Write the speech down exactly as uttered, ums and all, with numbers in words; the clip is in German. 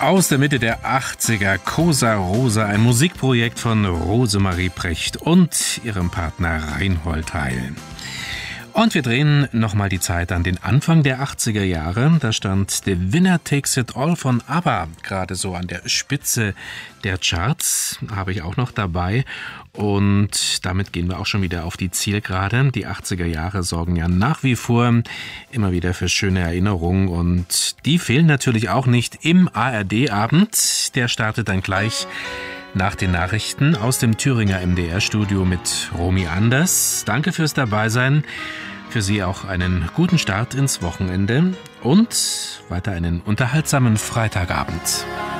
Aus der Mitte der achtziger, Cosa Rosa, ein Musikprojekt von Rosemarie Precht und ihrem Partner Reinhold Heil. Und wir drehen nochmal die Zeit an den Anfang der achtziger Jahre. Da stand The Winner Takes It All von ABBA gerade so an der Spitze der Charts, habe ich auch noch dabei. Und damit gehen wir auch schon wieder auf die Zielgerade. Die achtziger Jahre sorgen ja nach wie vor immer wieder für schöne Erinnerungen. Und die fehlen natürlich auch nicht im A R D-Abend. Der startet dann gleich nach den Nachrichten aus dem Thüringer M D R-Studio mit Romy Anders. Danke fürs Dabeisein. Für Sie auch einen guten Start ins Wochenende und weiter einen unterhaltsamen Freitagabend.